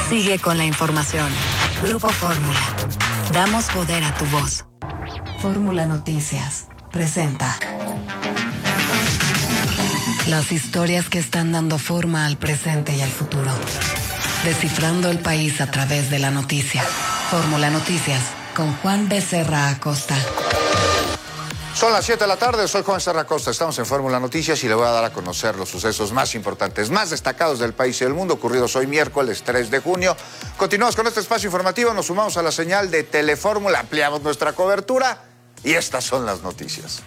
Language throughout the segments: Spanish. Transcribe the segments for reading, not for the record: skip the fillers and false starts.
Sigue con la información. Grupo Fórmula. Damos poder a tu voz. Fórmula Noticias presenta las historias que están dando forma al presente y al futuro. Descifrando el país a través de la noticia. Fórmula Noticias con Juan Becerra Acosta. Son las 7 de la tarde, soy Juan Becerra Acosta, estamos en Fórmula Noticias y le voy a dar a conocer los sucesos más importantes, más destacados del país y del mundo, ocurridos hoy miércoles 3 de junio. Continuamos con este espacio informativo, nos sumamos a la señal de Telefórmula, ampliamos nuestra cobertura y estas son las noticias.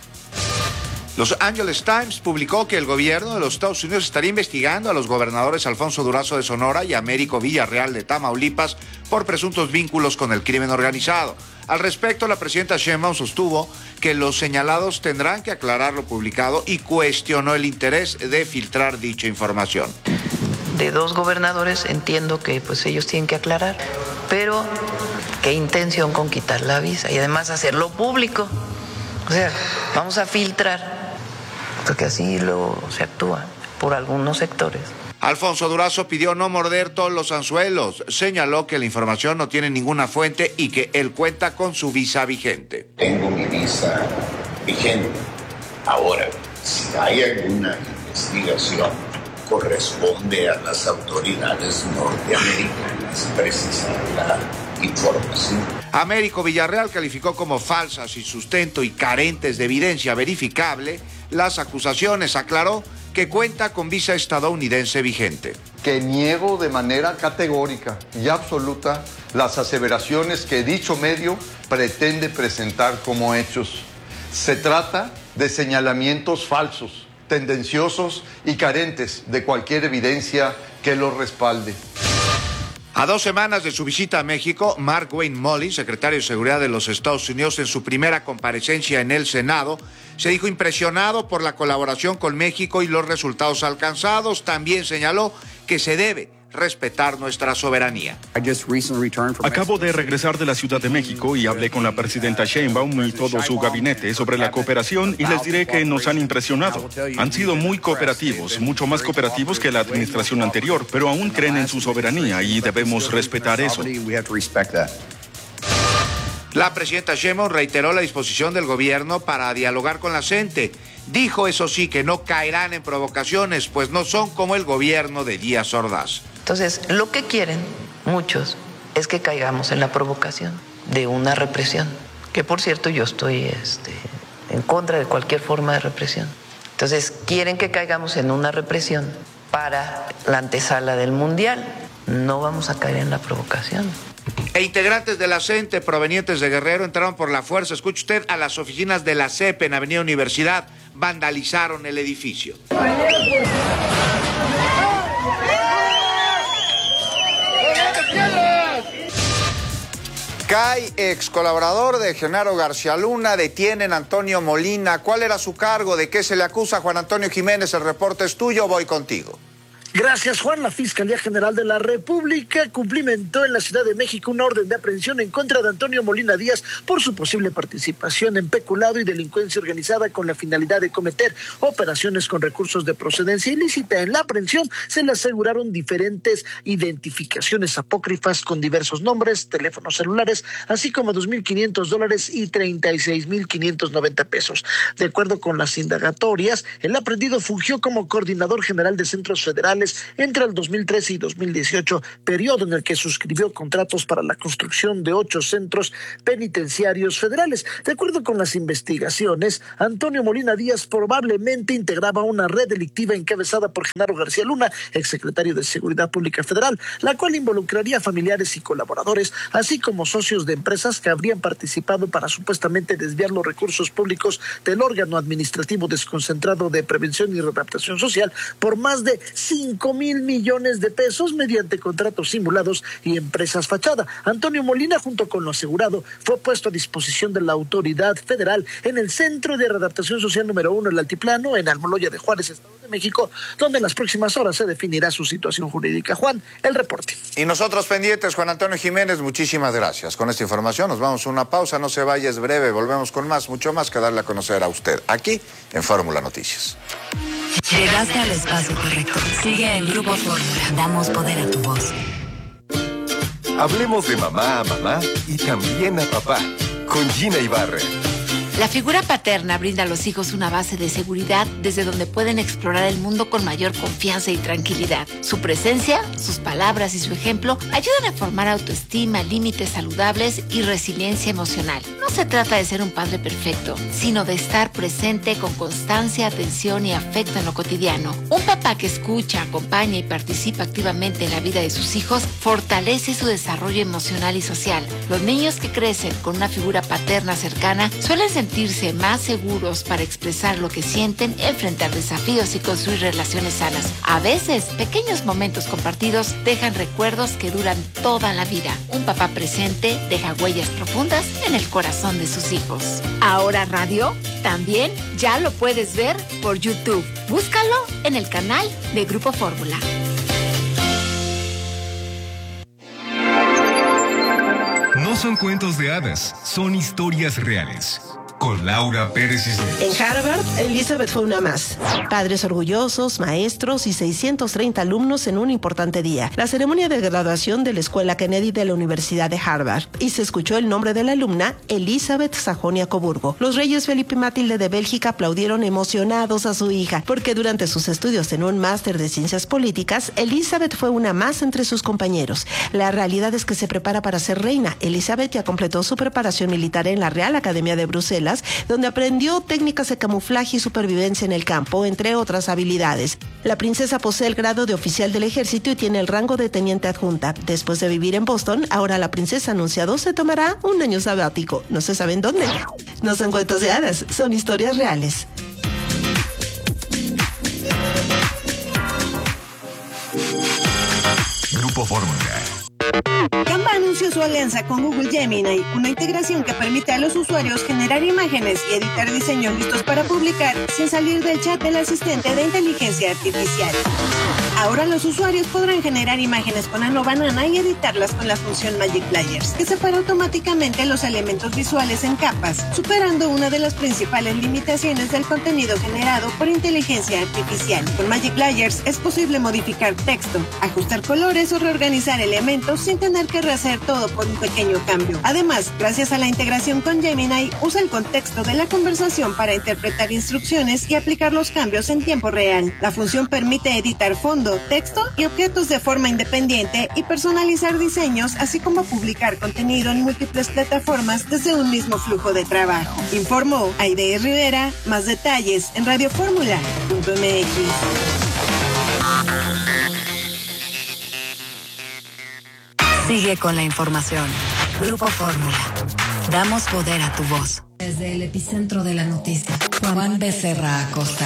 Los Angeles Times publicó que el gobierno de los Estados Unidos estaría investigando a los gobernadores Alfonso Durazo de Sonora y Américo Villarreal de Tamaulipas por presuntos vínculos con el crimen organizado. Al respecto, la presidenta Sheinbaum sostuvo que los señalados tendrán que aclarar lo publicado y cuestionó el interés de filtrar dicha información. De dos gobernadores entiendo que pues ellos tienen que aclarar, pero qué intención con quitar la visa y además hacerlo público. O sea, vamos a filtrar, porque así se actúa por algunos sectores. Alfonso Durazo pidió no morder todos los anzuelos. Señaló que la información no tiene ninguna fuente y que él cuenta con su visa vigente. Tengo mi visa vigente. Ahora, si hay alguna investigación, corresponde a las autoridades norteamericanas precisar la información. Américo Villarreal calificó como falsas, sin sustento y carentes de evidencia verificable las acusaciones. Aclaró que cuenta con visa estadounidense vigente. Que niego de manera categórica y absoluta las aseveraciones que dicho medio pretende presentar como hechos. Se trata de señalamientos falsos, tendenciosos y carentes de cualquier evidencia que los respalde. A 2 semanas de su visita a México, Mark Wayne Mullin, secretario de Seguridad de los Estados Unidos, en su primera comparecencia en el Senado, se dijo impresionado por la colaboración con México y los resultados alcanzados. También señaló que se debe respetar nuestra soberanía. Acabo de regresar de la Ciudad de México y hablé con la presidenta Sheinbaum y todo su gabinete sobre la cooperación y les diré que nos han impresionado. Han sido muy cooperativos, mucho más cooperativos que la administración anterior, pero aún creen en su soberanía y debemos respetar eso. La presidenta Sheinbaum reiteró la disposición del gobierno para dialogar con la gente. Dijo, eso sí, que no caerán en provocaciones, pues no son como el gobierno de Díaz Ordaz. Entonces, lo que quieren muchos es que caigamos en la provocación de una represión, que por cierto yo estoy en contra de cualquier forma de represión. Entonces, quieren que caigamos en una represión para la antesala del Mundial. No vamos a caer en la provocación. E integrantes de la CENTE provenientes de Guerrero entraron por la fuerza, escuche usted, a las oficinas de la CEP en Avenida Universidad. Vandalizaron el edificio. CAI, ex colaborador de Genaro García Luna, detienen a Antonio Molina. ¿Cuál era su cargo? ¿De qué se le acusa? Juan Antonio Jiménez, el reporte es tuyo, voy contigo. Gracias, Juan. La Fiscalía General de la República cumplimentó en la Ciudad de México una orden de aprehensión en contra de Antonio Molina Díaz por su posible participación en peculado y delincuencia organizada con la finalidad de cometer operaciones con recursos de procedencia ilícita. En la aprehensión se le aseguraron diferentes identificaciones apócrifas con diversos nombres, teléfonos celulares, así como $2,500 y $36,590. De acuerdo con las indagatorias, el aprehendido fungió como coordinador general de centros federales entre el 2013 y 2018, periodo en el que suscribió contratos para la construcción de 8 centros penitenciarios federales. De acuerdo con las investigaciones, Antonio Molina Díaz probablemente integraba una red delictiva encabezada por Genaro García Luna, exsecretario de Seguridad Pública Federal, la cual involucraría familiares y colaboradores, así como socios de empresas que habrían participado para supuestamente desviar los recursos públicos del órgano administrativo desconcentrado de prevención y readaptación social por más de 5,000 millones de pesos mediante contratos simulados y empresas fachada. Antonio Molina, junto con lo asegurado, fue puesto a disposición de la autoridad federal en el Centro de Readaptación Social número 1, el Altiplano, en Almoloya de Juárez, Estado de México, donde en las próximas horas se definirá su situación jurídica. Juan, el reporte. Y nosotros pendientes, Juan Antonio Jiménez, muchísimas gracias. Con esta información nos vamos a una pausa, no se vaya, es breve, volvemos con más, mucho más que darle a conocer a usted, aquí en Fórmula Noticias. Llegaste al espacio correcto. Sigue en Grupo Fórmula. Damos poder a tu voz. Hablemos de mamá a mamá y también a papá, con Gina Ibarra. La figura paterna brinda a los hijos una base de seguridad desde donde pueden explorar el mundo con mayor confianza y tranquilidad. Su presencia, sus palabras y su ejemplo ayudan a formar autoestima, límites saludables y resiliencia emocional. No se trata de ser un padre perfecto, sino de estar presente con constancia, atención y afecto en lo cotidiano. Un papá que escucha, acompaña y participa activamente en la vida de sus hijos fortalece su desarrollo emocional y social. Los niños que crecen con una figura paterna cercana suelen sentirse más seguros para expresar lo que sienten, enfrentar desafíos y construir relaciones sanas. A veces, pequeños momentos compartidos dejan recuerdos que duran toda la vida. Un papá presente deja huellas profundas en el corazón de sus hijos. Ahora Radio también ya lo puedes ver por YouTube. Búscalo en el canal de Grupo Fórmula. No son cuentos de hadas, son historias reales. Con Laura Pérez Cisneros. En Harvard, Elizabeth fue una más. Padres orgullosos, maestros y 630 alumnos en un importante día. La ceremonia de graduación de la Escuela Kennedy de la Universidad de Harvard. Y se escuchó el nombre de la alumna, Elizabeth Sajonia-Coburgo. Los reyes Felipe y Matilde de Bélgica aplaudieron emocionados a su hija, porque durante sus estudios en un máster de ciencias políticas, Elizabeth fue una más entre sus compañeros. La realidad es que se prepara para ser reina. Elizabeth ya completó su preparación militar en la Real Academia de Bruselas, donde aprendió técnicas de camuflaje y supervivencia en el campo, entre otras habilidades. La princesa posee el grado de oficial del ejército y tiene el rango de teniente adjunta. Después de vivir en Boston, ahora la princesa ha anunciado se tomará un año sabático. No se sabe en dónde. No son cuentos de hadas, son historias reales. Grupo Fórmula. Canva anunció su alianza con Google Gemini, una integración que permite a los usuarios generar imágenes y editar diseños listos para publicar sin salir del chat del asistente de inteligencia artificial. Ahora los usuarios podrán generar imágenes con Ano Banana y editarlas con la función Magic Layers, que separa automáticamente los elementos visuales en capas, superando una de las principales limitaciones del contenido generado por inteligencia artificial. Con Magic Layers es posible modificar texto, ajustar colores o reorganizar elementos sin tener que rehacer todo por un pequeño cambio. Además, gracias a la integración con Gemini, usa el contexto de la conversación para interpretar instrucciones y aplicar los cambios en tiempo real. La función permite editar fondo, texto y objetos de forma independiente y personalizar diseños, así como publicar contenido en múltiples plataformas desde un mismo flujo de trabajo. Informó Aide Rivera. Más detalles en radioformula.mx. Sigue con la información. Grupo Fórmula. Damos poder a tu voz. Desde el epicentro de la noticia, Juan Becerra Acosta.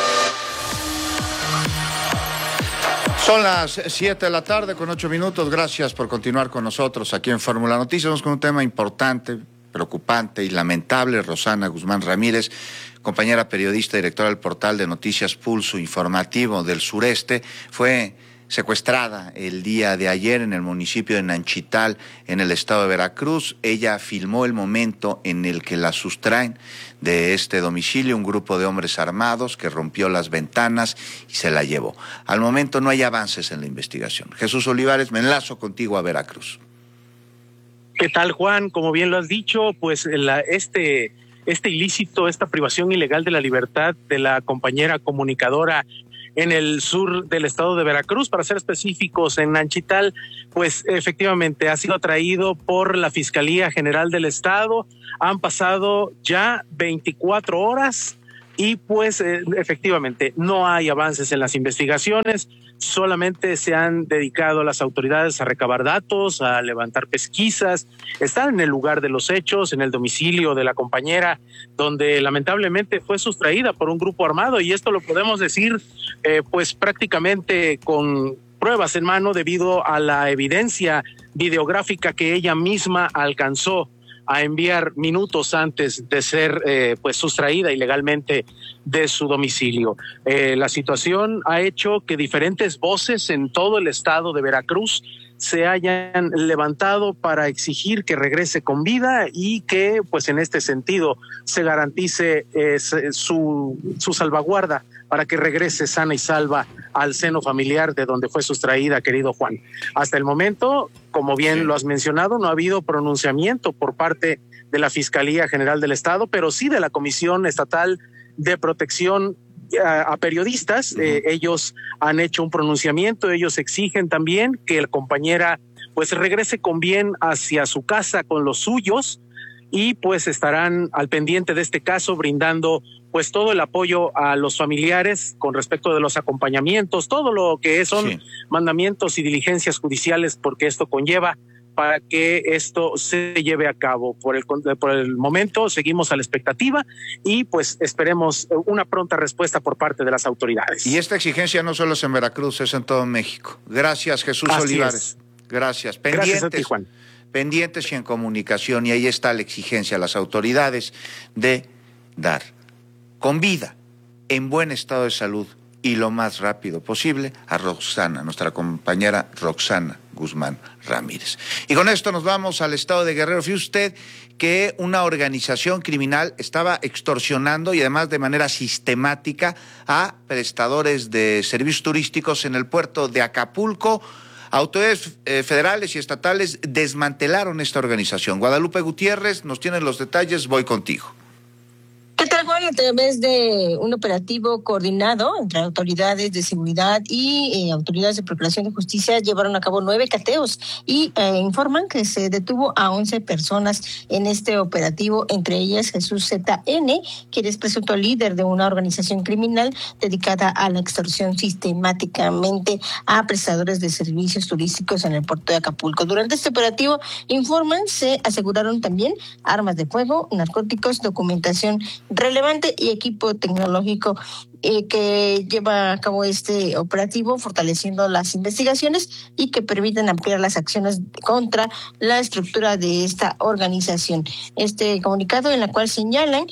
Son las 7 de la tarde con 8 minutos. Gracias por continuar con nosotros aquí en Fórmula Noticias. Vamos con un tema importante, preocupante y lamentable. Rosana Guzmán Ramírez, compañera periodista, directora del portal de noticias Pulso Informativo del Sureste, fue secuestrada el día de ayer en el municipio de Nanchital, en el estado de Veracruz. Ella filmó el momento en el que la sustraen de este domicilio un grupo de hombres armados que rompió las ventanas y se la llevó. Al momento no hay avances en la investigación. Jesús Olivares, me enlazo contigo a Veracruz. ¿Qué tal, Juan? Como bien lo has dicho, pues este ilícito, esta privación ilegal de la libertad de la compañera comunicadora en el sur del estado de Veracruz, para ser específicos en Nanchital, pues efectivamente ha sido traído por la Fiscalía General del Estado. Han pasado ya 24 horas y pues efectivamente no hay avances en las investigaciones. Solamente se han dedicado las autoridades a recabar datos, a levantar pesquisas. Están en el lugar de los hechos, en el domicilio de la compañera, donde lamentablemente fue sustraída por un grupo armado, y esto lo podemos decir pues prácticamente con pruebas en mano debido a la evidencia videográfica que ella misma alcanzó a enviar minutos antes de ser pues sustraída ilegalmente de su domicilio. La situación ha hecho que diferentes voces en todo el estado de Veracruz se hayan levantado para exigir que regrese con vida y que, pues en este sentido, se garantice su salvaguarda para que regrese sana y salva al seno familiar de donde fue sustraída, querido Juan. Hasta el momento, como bien lo has mencionado, no ha habido pronunciamiento por parte de la Fiscalía General del Estado, pero sí de la Comisión Estatal de Protección a periodistas. Ellos han hecho un pronunciamiento, ellos exigen también que la compañera pues regrese con bien hacia su casa con los suyos y pues estarán al pendiente de este caso brindando pues todo el apoyo a los familiares con respecto de los acompañamientos, todo lo que son mandamientos y diligencias judiciales, porque esto conlleva para que esto se lleve a cabo. Por el momento seguimos a la expectativa y pues esperemos una pronta respuesta por parte de las autoridades. Y esta exigencia no solo es en Veracruz, es en todo México. Gracias, Jesús Olivares. Gracias. Gracias a ti, Juan. Pendientes y en comunicación, y ahí está la exigencia a las autoridades de dar con vida, en buen estado de salud y lo más rápido posible a Roxana, nuestra compañera Roxana Guzmán Ramírez. Y con esto nos vamos al estado de Guerrero. Fíjese usted que una organización criminal estaba extorsionando y además de manera sistemática a prestadores de servicios turísticos en el puerto de Acapulco. Autoridades federales y estatales desmantelaron esta organización. Guadalupe Gutiérrez nos tiene los detalles, voy contigo. ¿Qué tal, Juan? A través de un operativo coordinado entre autoridades de seguridad y autoridades de procuración de justicia, llevaron a cabo 9 cateos y informan que se detuvo a 11 personas en este operativo, entre ellas Jesús Z.N., quien es presunto líder de una organización criminal dedicada a la extorsión sistemáticamente a prestadores de servicios turísticos en el puerto de Acapulco. Durante este operativo, informan, se aseguraron también armas de fuego, narcóticos, documentación relevante y equipo tecnológico que lleva a cabo este operativo, fortaleciendo las investigaciones y que permiten ampliar las acciones contra la estructura de esta organización. Este comunicado, en la cual señalan,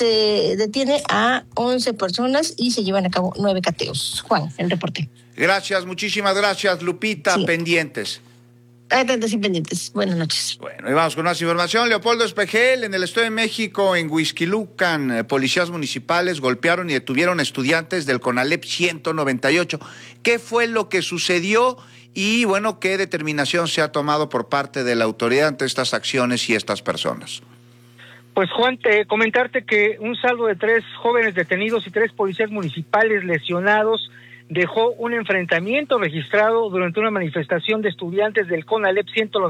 se detiene a 11 personas y se llevan a cabo 9 cateos. Juan, el reporte. Gracias, muchísimas gracias, Lupita. Sí. Pendientes. Atentos y pendientes. Buenas noches. Bueno, y vamos con más información. Leopoldo Espejel, en el Estado de México, en Huixquilucan, policías municipales golpearon y detuvieron estudiantes del CONALEP 198. ¿Qué fue lo que sucedió? Y bueno, ¿qué determinación se ha tomado por parte de la autoridad ante estas acciones y estas personas? Pues Juan, comentarte que un saldo de 3 jóvenes detenidos y 3 policías municipales lesionados dejó un enfrentamiento registrado durante una manifestación de estudiantes del CONALEP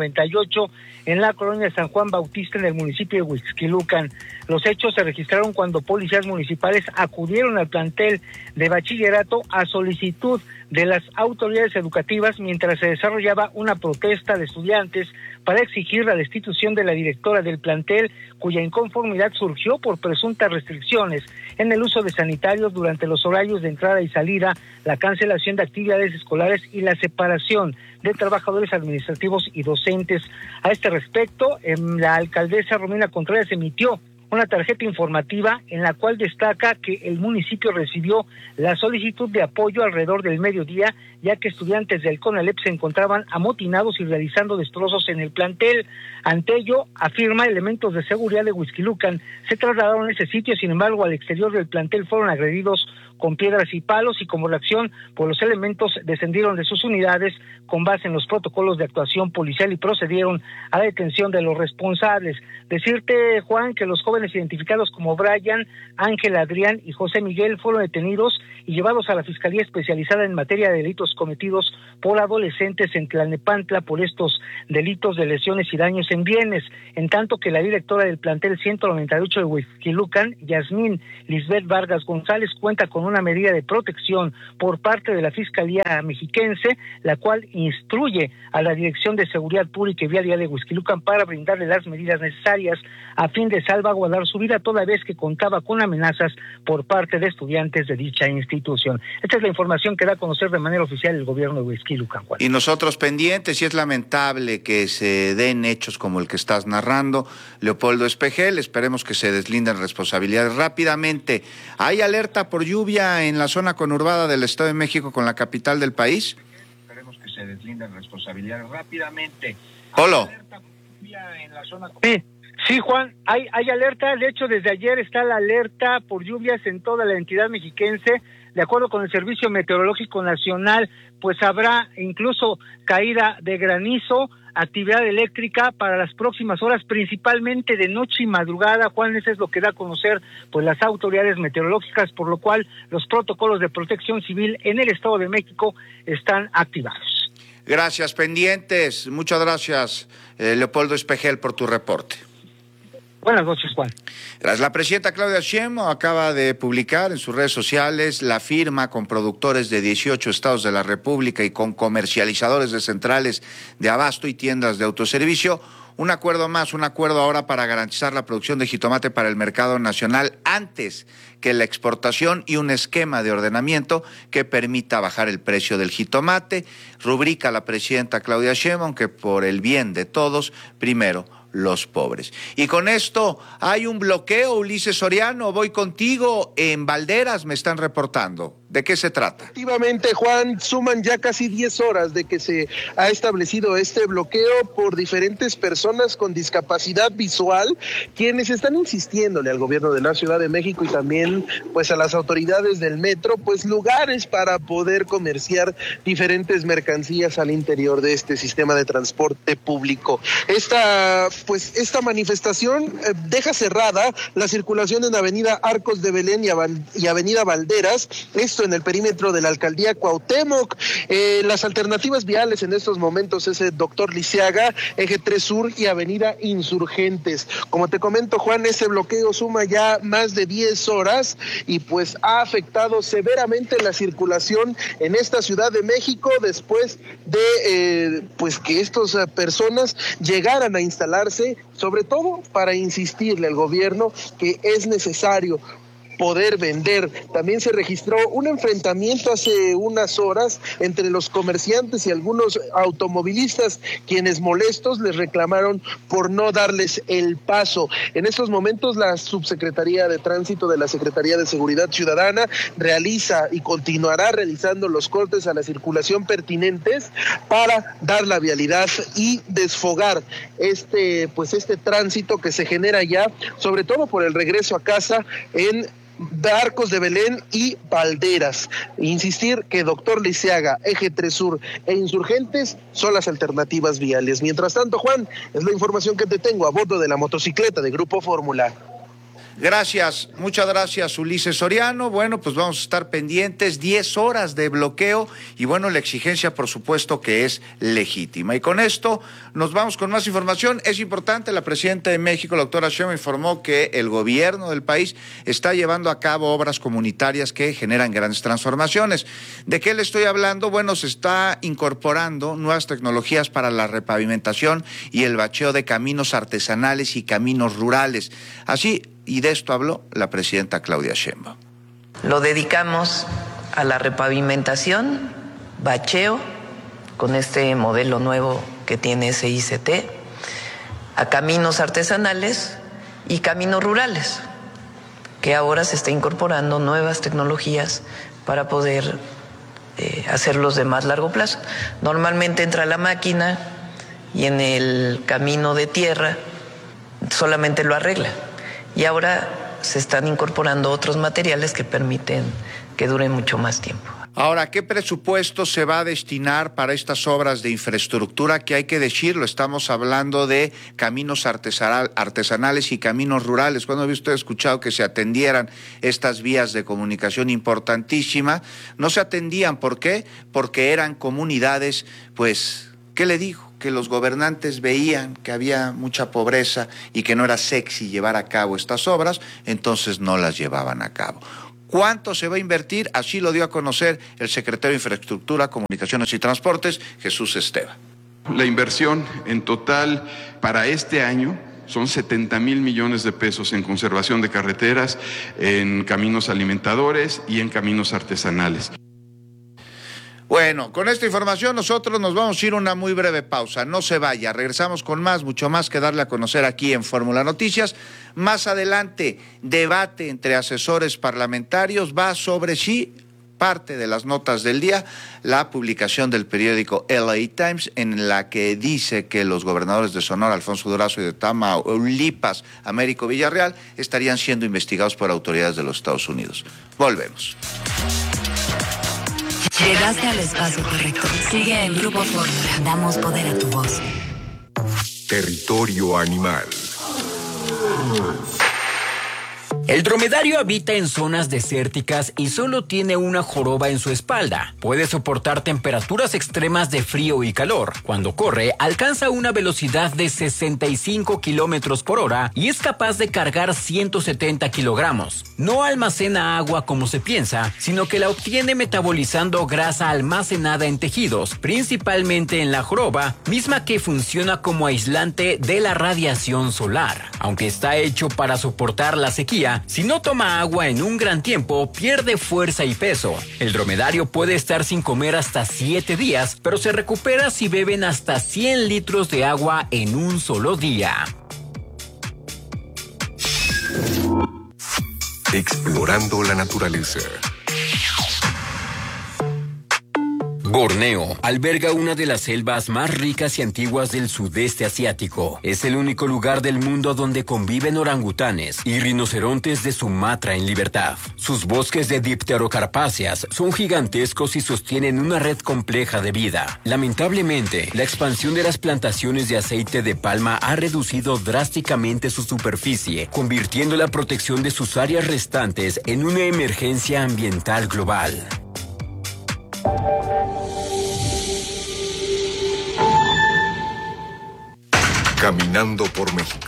198 en la colonia San Juan Bautista, en el municipio de Huixquilucan. Los hechos se registraron cuando policías municipales acudieron al plantel de bachillerato a solicitud de las autoridades educativas mientras se desarrollaba una protesta de estudiantes para exigir la destitución de la directora del plantel, cuya inconformidad surgió por presuntas restricciones en el uso de sanitarios durante los horarios de entrada y salida, la cancelación de actividades escolares y la separación de trabajadores administrativos y docentes. A este respecto, la alcaldesa Romina Contreras emitió una tarjeta informativa en la cual destaca que el municipio recibió la solicitud de apoyo alrededor del mediodía, ya que estudiantes del CONALEP se encontraban amotinados y realizando destrozos en el plantel. Ante ello, afirma, elementos de seguridad de Huixquilucan se trasladaron a ese sitio, sin embargo, al exterior del plantel fueron agredidos con piedras y palos, y como reacción, pues los elementos descendieron de sus unidades con base en los protocolos de actuación policial y procedieron a la detención de los responsables. Decirte, Juan, que los jóvenes identificados como Brian, Ángel, Adrián y José Miguel fueron detenidos y llevados a la Fiscalía Especializada en Materia de Delitos cometidos por adolescentes en Tlalnepantla por estos delitos de lesiones y daños en bienes, en tanto que la directora del plantel 198 de Huixquilucan, Yasmín Lisbeth Vargas González, cuenta con una medida de protección por parte de la Fiscalía Mexiquense, la cual instruye a la Dirección de Seguridad Pública y Vialidad de Huixquilucan para brindarle las medidas necesarias a fin de salvaguardar su vida, toda vez que contaba con amenazas por parte de estudiantes de dicha institución. Esta es la información que da a conocer de manera oficial anunciar el gobierno de Huixquilucan, Juan. Y nosotros pendientes, y es lamentable que se den hechos como el que estás narrando, Leopoldo Espejel, esperemos que se deslinden responsabilidades rápidamente. ¿Hay alerta por lluvia en la zona conurbada del Estado de México con la capital del país? Esperemos que se deslinden responsabilidades rápidamente. Polo. Sí, Juan, hay alerta. De hecho, desde ayer está la alerta por lluvias en toda la entidad mexiquense. De acuerdo con el Servicio Meteorológico Nacional, pues habrá incluso caída de granizo, actividad eléctrica para las próximas horas, principalmente de noche y madrugada. Juan, eso es lo que da a conocer pues las autoridades meteorológicas, por lo cual los protocolos de protección civil en el Estado de México están activados. Gracias, pendientes. Muchas gracias, Leopoldo Espejel, por tu reporte. Buenas noches, Juan. Gracias. La presidenta Claudia Sheinbaum acaba de publicar en sus redes sociales la firma con productores de 18 estados de la República y con comercializadores de centrales de abasto y tiendas de autoservicio. Un acuerdo ahora para garantizar la producción de jitomate para el mercado nacional antes que la exportación y un esquema de ordenamiento que permita bajar el precio del jitomate. Rubrica la presidenta Claudia Sheinbaum que por el bien de todos, primero los pobres. Y con esto hay un bloqueo, Ulises Soriano, voy contigo, en Valderas me están reportando. ¿De qué se trata? Efectivamente, Juan, suman ya casi 10 horas de que se ha establecido este bloqueo por diferentes personas con discapacidad visual, quienes están insistiéndole al gobierno de la Ciudad de México y también pues a las autoridades del metro, pues lugares para poder comerciar diferentes mercancías al interior de este sistema de transporte público. Esta manifestación deja cerrada la circulación en Avenida Arcos de Belén y Avenida Valderas, esto en el perímetro de la alcaldía Cuauhtémoc. Las alternativas viales en estos momentos es el Doctor Lisiaga, Eje 3 Sur y Avenida Insurgentes. Como te comento, Juan, este bloqueo suma ya más de 10 horas y pues ha afectado severamente la circulación en esta Ciudad de México después de pues que estas personas llegaran a instalarse, sobre todo para insistirle al gobierno que es necesario poder vender. También se registró un enfrentamiento hace unas horas entre los comerciantes y algunos automovilistas, quienes molestos les reclamaron por no darles el paso. En estos momentos la Subsecretaría de Tránsito de la Secretaría de Seguridad Ciudadana realiza y continuará realizando los cortes a la circulación pertinentes para dar la vialidad y desfogar este tránsito que se genera ya, sobre todo por el regreso a casa en Arcos de Belén y Valderas. Insistir que Doctor Lisiaga, Eje 3 Sur e Insurgentes son las alternativas viales. Mientras tanto, Juan, es la información que te tengo a bordo de la motocicleta de Grupo Fórmula. Gracias, muchas gracias, Ulises Soriano. Bueno, pues vamos a estar pendientes, 10 horas de bloqueo y bueno, la exigencia por supuesto que es legítima. Y con esto nos vamos con más información. Es importante, la presidenta de México, la doctora Sheinbaum, informó que el gobierno del país está llevando a cabo obras comunitarias que generan grandes transformaciones. ¿De qué le estoy hablando? Bueno, se está incorporando nuevas tecnologías para la repavimentación y el bacheo de caminos artesanales y caminos rurales. Así, y de esto habló la presidenta Claudia Sheinbaum. Lo dedicamos a la repavimentación, bacheo, con este modelo nuevo que tiene SICT, a caminos artesanales y caminos rurales, que ahora se está incorporando nuevas tecnologías para poder hacerlos de más largo plazo. Normalmente entra la máquina y en el camino de tierra solamente lo arregla. Y ahora se están incorporando otros materiales que permiten que duren mucho más tiempo. Ahora, ¿qué presupuesto se va a destinar para estas obras de infraestructura? Que hay que decirlo, estamos hablando de caminos artesanales y caminos rurales. ¿Cuándo había usted escuchado que se atendieran estas vías de comunicación importantísimas? No se atendían, ¿por qué? Porque eran comunidades, pues, ¿qué le digo? Que los gobernantes veían que había mucha pobreza y que no era sexy llevar a cabo estas obras, entonces no las llevaban a cabo. ¿Cuánto se va a invertir? Así lo dio a conocer el secretario de Infraestructura, Comunicaciones y Transportes, Jesús Esteva. La inversión en total para este año son 70,000 millones de pesos en conservación de carreteras, en caminos alimentadores y en caminos artesanales. Bueno, con esta información nosotros nos vamos a ir a una muy breve pausa. No se vaya, regresamos con más, mucho más que darle a conocer aquí en Fórmula Noticias. Más adelante, debate entre asesores parlamentarios va sobre si parte de las notas del día, la publicación del periódico LA Times, en la que dice que los gobernadores de Sonora, Alfonso Durazo, y de Tamaulipas, Américo Villarreal, estarían siendo investigados por autoridades de los Estados Unidos. Volvemos. Llegaste al espacio correcto. Sigue en Grupo Fórmula. Damos poder a tu voz. Territorio animal. El dromedario habita en zonas desérticas y solo tiene una joroba en su espalda. Puede soportar temperaturas extremas de frío y calor. Cuando corre, alcanza una velocidad de 65 kilómetros por hora y es capaz de cargar 170 kilogramos. No almacena agua como se piensa, sino que la obtiene metabolizando grasa almacenada en tejidos, principalmente en la joroba, misma que funciona como aislante de la radiación solar. Aunque está hecho para soportar la sequía, si no toma agua en un gran tiempo, pierde fuerza y peso. El dromedario puede estar sin comer hasta 7 días, pero se recupera si beben hasta 100 litros de agua en un solo día. Explorando la naturaleza. Borneo alberga una de las selvas más ricas y antiguas del sudeste asiático. Es el único lugar del mundo donde conviven orangutanes y rinocerontes de Sumatra en libertad. Sus bosques de dipterocarpáceas son gigantescos y sostienen una red compleja de vida. Lamentablemente, la expansión de las plantaciones de aceite de palma ha reducido drásticamente su superficie, convirtiendo la protección de sus áreas restantes en una emergencia ambiental global. Caminando por México.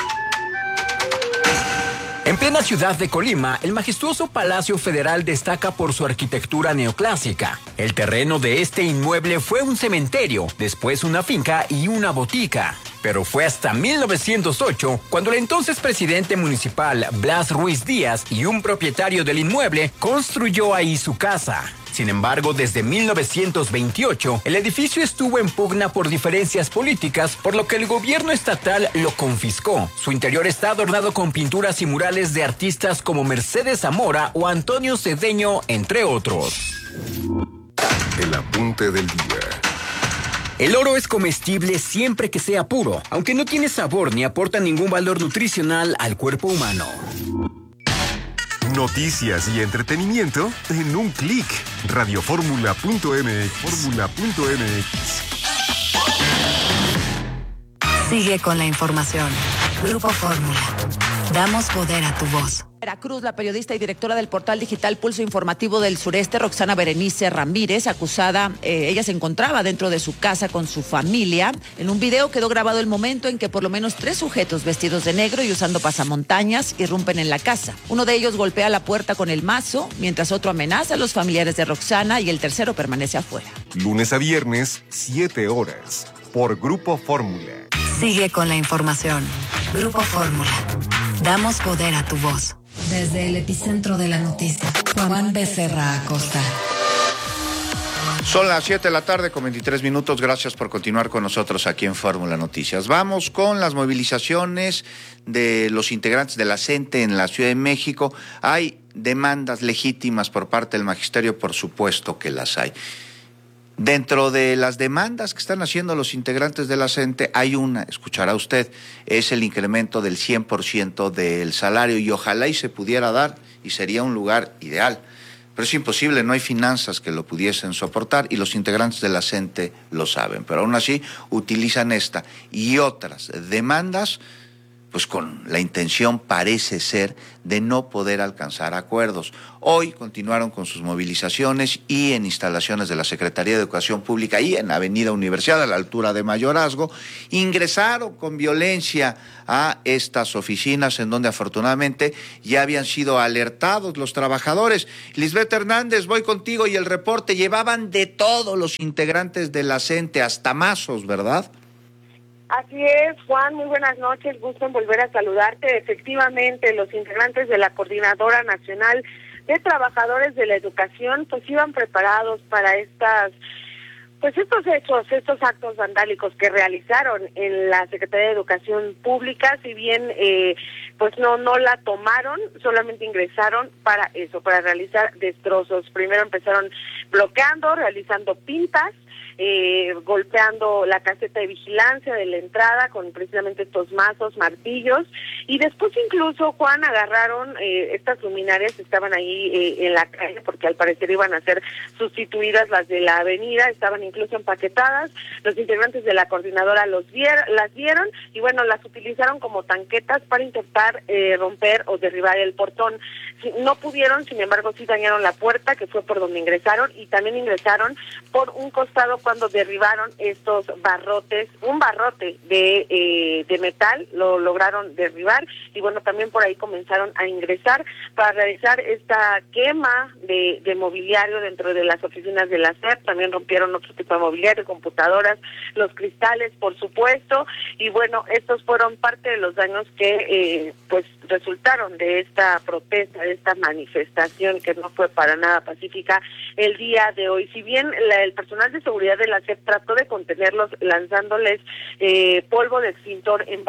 En plena ciudad de Colima, el majestuoso Palacio Federal destaca por su arquitectura neoclásica. El terreno de este inmueble fue un cementerio, después una finca y una botica. Pero fue hasta 1908 cuando el entonces presidente municipal Blas Ruiz Díaz y un propietario del inmueble construyó ahí su casa. Sin embargo, desde 1928, el edificio estuvo en pugna por diferencias políticas, por lo que el gobierno estatal lo confiscó. Su interior está adornado con pinturas y murales de artistas como Mercedes Zamora o Antonio Cedeño, entre otros. El apunte del día. El oro es comestible siempre que sea puro, aunque no tiene sabor ni aporta ningún valor nutricional al cuerpo humano. Noticias y entretenimiento en un clic. Radioformula.mx. Sigue con la información. Grupo Fórmula. Damos poder a tu voz. Veracruz, la periodista y directora del portal digital Pulso Informativo del Sureste, Roxana Berenice Ramírez, acusada, ella se encontraba dentro de su casa con su familia. En un video quedó grabado el momento en que por lo menos 3 sujetos vestidos de negro y usando pasamontañas irrumpen en la casa. Uno de ellos golpea la puerta con el mazo, mientras otro amenaza a los familiares de Roxana y el tercero permanece afuera. Lunes a viernes, 7 horas, por Grupo Fórmula. Sigue con la información. Grupo Fórmula. Damos poder a tu voz. Desde el epicentro de la noticia, Juan Becerra Acosta. Son las 7 de la tarde con 23 minutos. Gracias por continuar con nosotros aquí en Fórmula Noticias. Vamos con las movilizaciones de los integrantes de la CENTE en la Ciudad de México. Hay demandas legítimas por parte del magisterio, por supuesto que las hay. Dentro de las demandas que están haciendo los integrantes de la CENTE hay una, escuchará usted, es el incremento del 100% del salario y ojalá y se pudiera dar y sería un lugar ideal. Pero es imposible, no hay finanzas que lo pudiesen soportar y los integrantes de la CENTE lo saben. Pero aún así utilizan esta y otras demandas pues con la intención, parece ser, de no poder alcanzar acuerdos. Hoy continuaron con sus movilizaciones y en instalaciones de la Secretaría de Educación Pública y en Avenida Universidad, a la altura de Mayorazgo, ingresaron con violencia a estas oficinas en donde afortunadamente ya habían sido alertados los trabajadores. Lisbeth Hernández, voy contigo y el reporte. Llevaban de todos los integrantes de la CENTE, hasta mazos, ¿verdad? Así es, Juan, muy buenas noches, gusto en volver a saludarte. Efectivamente, los integrantes de la Coordinadora Nacional de Trabajadores de la Educación pues iban preparados para estos hechos, estos actos vandálicos que realizaron en la Secretaría de Educación Pública. Si bien pues no la tomaron, solamente ingresaron para eso, para realizar destrozos. Primero empezaron bloqueando, realizando pintas, golpeando la caseta de vigilancia de la entrada con precisamente estos mazos, martillos, y después incluso, Juan, agarraron estas luminarias que estaban ahí en la calle, porque al parecer iban a ser sustituidas las de la avenida, estaban incluso empaquetadas. Los integrantes de la coordinadora las vieron y bueno, las utilizaron como tanquetas para intentar romper o derribar el portón. No pudieron, sin embargo sí dañaron la puerta, que fue por donde ingresaron, y también ingresaron por un costado cuando derribaron estos barrotes, un barrote de metal, lo lograron derribar, y bueno, también por ahí comenzaron a ingresar para realizar esta quema de mobiliario dentro de las oficinas de la SEP. También rompieron otro tipo de mobiliario, computadoras, los cristales, por supuesto, y bueno, estos fueron parte de los daños que pues resultaron de esta protesta, de esta manifestación que no fue para nada pacífica el día de hoy. Si bien el personal de seguridad de la SEP trató de contenerlos lanzándoles polvo de extintor en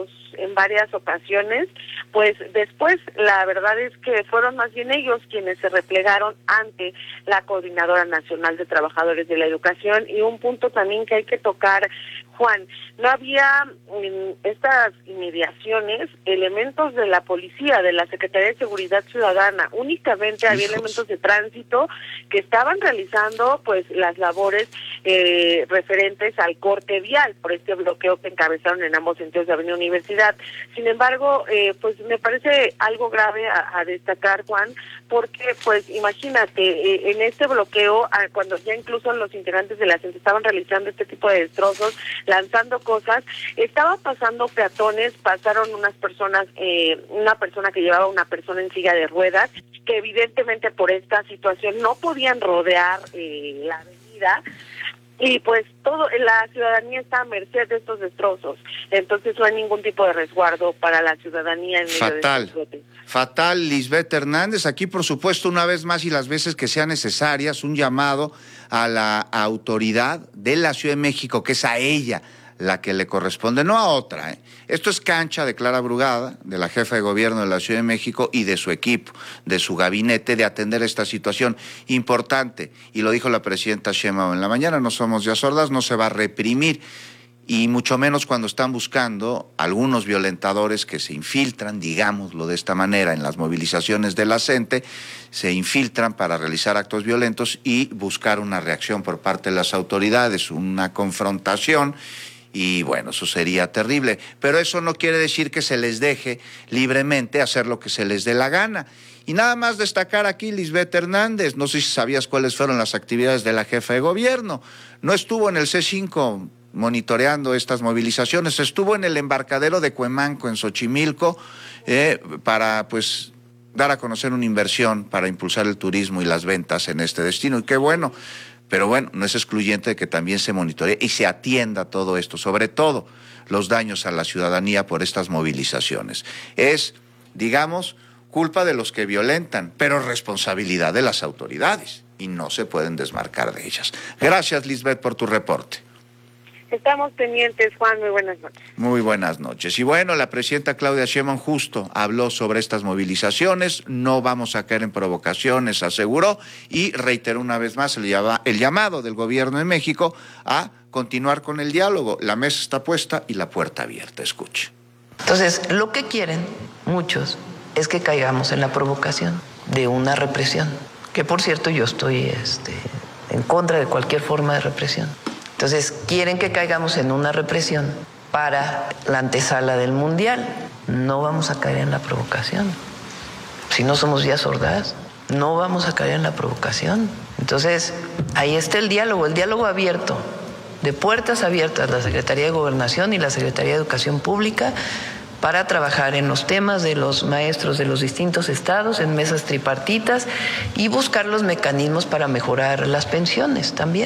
varias ocasiones, pues después la verdad es que fueron más bien ellos quienes se replegaron ante la Coordinadora Nacional de Trabajadores de la Educación. Y un punto también que hay que tocar, Juan, no había en estas inmediaciones elementos de la policía, de la Secretaría de Seguridad Ciudadana, únicamente había elementos de tránsito que estaban realizando pues las labores referentes al corte vial por este bloqueo que encabezaron en ambos sentidos de Avenida Universidad. Sin embargo, pues me parece algo grave a destacar, Juan, porque pues imagínate, en este bloqueo, cuando ya incluso los integrantes de la gente estaban realizando este tipo de destrozos, lanzando cosas, estaba pasando peatones, pasaron unas personas, una persona que llevaba una persona en silla de ruedas, que evidentemente por esta situación no podían rodear la avenida, y pues la ciudadanía está a merced de estos destrozos. Entonces no hay ningún tipo de resguardo para la ciudadanía en medio de estos brotes. Fatal, Lisbeth Hernández. Aquí, por supuesto, una vez más y las veces que sean necesarias, un llamado a la autoridad de la Ciudad de México, que es a ella la que le corresponde, no a otra. Esto es cancha de Clara Brugada, de la jefa de gobierno de la Ciudad de México y de su equipo, de su gabinete, de atender esta situación importante. Y lo dijo la presidenta Sheinbaum en la mañana, no somos ya sordas, no se va a reprimir. Y mucho menos cuando están buscando algunos violentadores que se infiltran, digámoslo de esta manera, en las movilizaciones de la gente, se infiltran para realizar actos violentos y buscar una reacción por parte de las autoridades, una confrontación. Y bueno, eso sería terrible, pero eso no quiere decir que se les deje libremente hacer lo que se les dé la gana. Y nada más destacar aquí, Lisbeth Hernández, no sé si sabías cuáles fueron las actividades de la jefa de gobierno. No estuvo en el C5 monitoreando estas movilizaciones, estuvo en el embarcadero de Cuemanco, en Xochimilco, para pues dar a conocer una inversión para impulsar el turismo y las ventas en este destino. Y qué bueno. Pero bueno, no es excluyente de que también se monitoree y se atienda todo esto, sobre todo los daños a la ciudadanía por estas movilizaciones. Es, digamos, culpa de los que violentan, pero responsabilidad de las autoridades y no se pueden desmarcar de ellas. Gracias, Lisbeth, por tu reporte. Estamos pendientes, Juan, muy buenas noches. Muy buenas noches. Y bueno, la presidenta Claudia Sheinbaum justo habló sobre estas movilizaciones, no vamos a caer en provocaciones, aseguró, y reiteró una vez más el llamado del gobierno de México a continuar con el diálogo. La mesa está puesta y la puerta abierta, escuche. Entonces, lo que quieren muchos es que caigamos en la provocación de una represión, que por cierto yo estoy en contra de cualquier forma de represión. Entonces, quieren que caigamos en una represión para la antesala del Mundial. No vamos a caer en la provocación. Si no somos ya sordas, no vamos a caer en la provocación. Entonces, ahí está el diálogo abierto, de puertas abiertas, la Secretaría de Gobernación y la Secretaría de Educación Pública, para trabajar en los temas de los maestros de los distintos estados, en mesas tripartitas, y buscar los mecanismos para mejorar las pensiones también.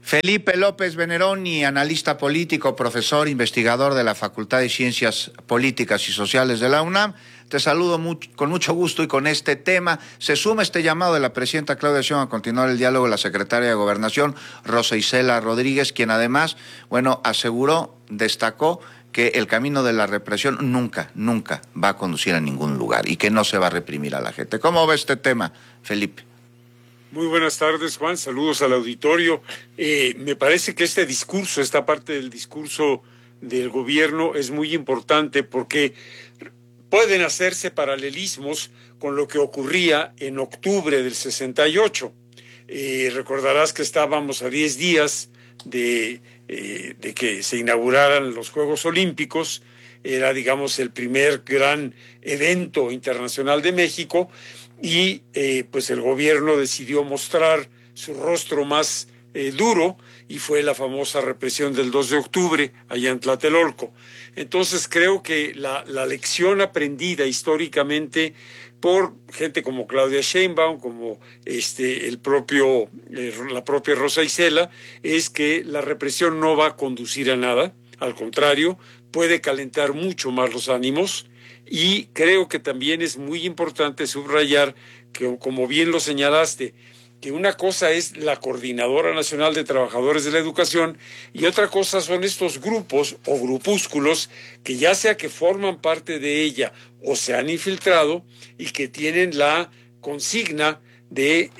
Felipe López Veneroni, analista político, profesor, investigador de la Facultad de Ciencias Políticas y Sociales de la UNAM. Te saludo con mucho gusto y con este tema. Se suma este llamado de la presidenta Claudia Sheinbaum a continuar el diálogo de la secretaria de Gobernación, Rosa Isela Rodríguez, quien además, destacó que el camino de la represión nunca va a conducir a ningún lugar y que no se va a reprimir a la gente. ¿Cómo ve este tema, Felipe? Muy buenas tardes, Juan. Saludos al auditorio. Me parece que esta parte del discurso del gobierno es muy importante porque pueden hacerse paralelismos con lo que ocurría en octubre del 68. Recordarás que estábamos a 10 días de que se inauguraran los Juegos Olímpicos. Era, digamos, el primer gran evento internacional de México. Y pues el gobierno decidió mostrar su rostro más duro y fue la famosa represión del 2 de octubre allá en Tlatelolco. Entonces creo que la lección aprendida históricamente por gente como Claudia Sheinbaum, como la propia Rosa Isela, es que la represión no va a conducir a nada, al contrario, puede calentar mucho más los ánimos. Y creo que también es muy importante subrayar que, como bien lo señalaste, que una cosa es la Coordinadora Nacional de Trabajadores de la Educación y otra cosa son estos grupos o grupúsculos que ya sea que forman parte de ella o se han infiltrado y que tienen la consigna de,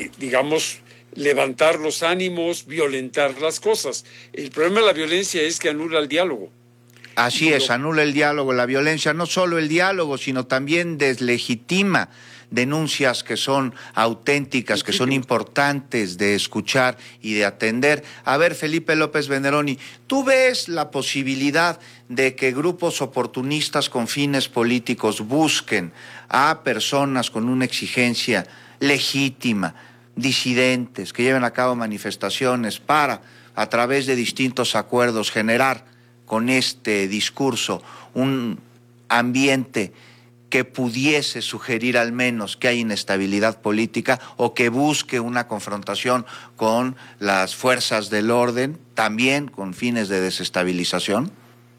levantar los ánimos, violentar las cosas. El problema de la violencia es que anula el diálogo. Así es, anula el diálogo, la violencia, no solo el diálogo, sino también deslegitima denuncias que son auténticas, que son importantes de escuchar y de atender. A ver, Felipe López Veneroni, ¿tú ves la posibilidad de que grupos oportunistas con fines políticos busquen a personas con una exigencia legítima, disidentes, que lleven a cabo manifestaciones para, a través de distintos acuerdos, generar con este discurso un ambiente que pudiese sugerir al menos que hay inestabilidad política o que busque una confrontación con las fuerzas del orden, también con fines de desestabilización?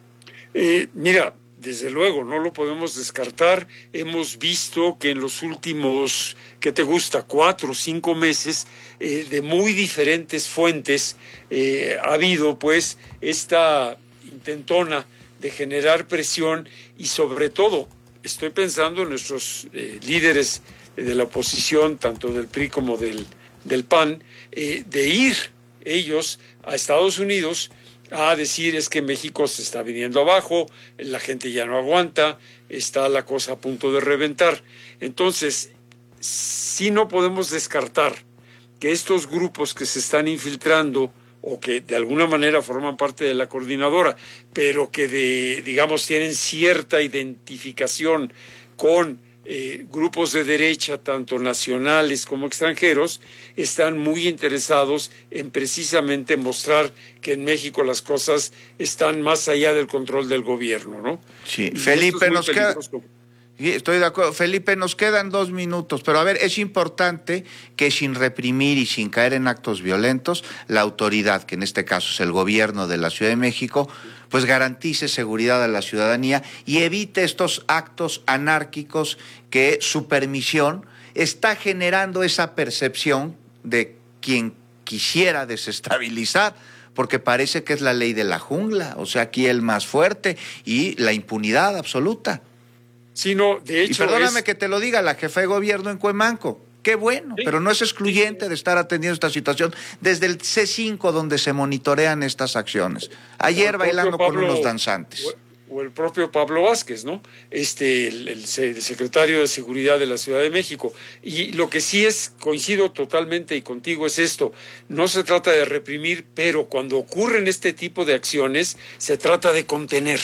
Mira, desde luego, no lo podemos descartar. Hemos visto que en los últimos, 4 o 5 meses, de muy diferentes fuentes, ha habido pues esta intentona de generar presión y sobre todo estoy pensando en nuestros líderes de la oposición, tanto del PRI como del PAN, de ir ellos a Estados Unidos a decir es que México se está viniendo abajo, la gente ya no aguanta, está la cosa a punto de reventar. Entonces, sí no podemos descartar que estos grupos que se están infiltrando o que de alguna manera forman parte de la coordinadora, pero que tienen cierta identificación con grupos de derecha, tanto nacionales como extranjeros, están muy interesados en precisamente mostrar que en México las cosas están más allá del control del gobierno, ¿no? Sí, Felipe, estoy de acuerdo. Felipe, nos quedan 2 minutos, pero a ver, es importante que sin reprimir y sin caer en actos violentos, la autoridad, que en este caso es el gobierno de la Ciudad de México, pues garantice seguridad a la ciudadanía y evite estos actos anárquicos que su permisión está generando esa percepción de quien quisiera desestabilizar, porque parece que es la ley de la jungla, o sea, aquí el más fuerte y la impunidad absoluta. Sino, de hecho, y perdóname que te lo diga, la jefa de gobierno en Cuemanco, qué bueno, sí, pero no es excluyente de estar atendiendo esta situación desde el C5 donde se monitorean estas acciones. Ayer bailando con unos danzantes. O el propio Pablo Vázquez, ¿no? El secretario de Seguridad de la Ciudad de México. Y lo que sí coincido totalmente y contigo es esto, no se trata de reprimir, pero cuando ocurren este tipo de acciones, se trata de contener.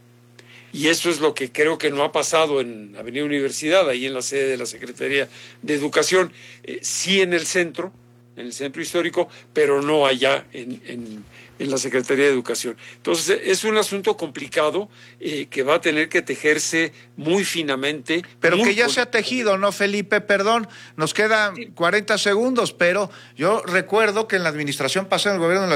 Y eso es lo que creo que no ha pasado en Avenida Universidad, ahí en la sede de la Secretaría de Educación. Sí en el centro, en el centro histórico, pero no allá en la Secretaría de Educación. Entonces, es un asunto complicado que va a tener que tejerse muy finamente. Pero que ya se ha tejido, ¿no, Felipe? Perdón, nos quedan 40 segundos, pero yo recuerdo que en la administración pasada del gobierno de la